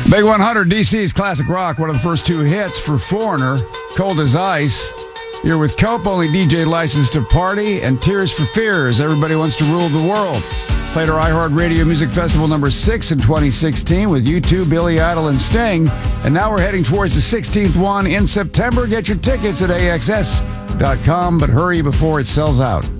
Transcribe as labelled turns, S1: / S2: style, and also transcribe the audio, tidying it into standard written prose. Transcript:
S1: Big 100, DC's classic rock, one of the first two hits for Foreigner, Cold as Ice. You're with Cope, only DJ licensed to party, and Tears for Fears, Everybody Wants to Rule the World. Played our iHeartRadio Music Festival number 6 in 2016 with U2, Billy Idol, and Sting. And now we're heading towards the 16th one in September. Get your tickets at AXS.com, but hurry before it sells out.